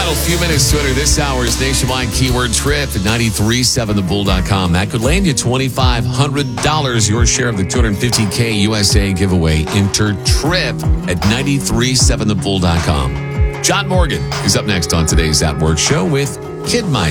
Final few minutes to enter this hour's nationwide keyword trip at 937thebull.com. That could land you $2,500, your share of the $250K USA giveaway. Enter trip at 937thebull.com. John Morgan is up next on today's At Work show with Kid My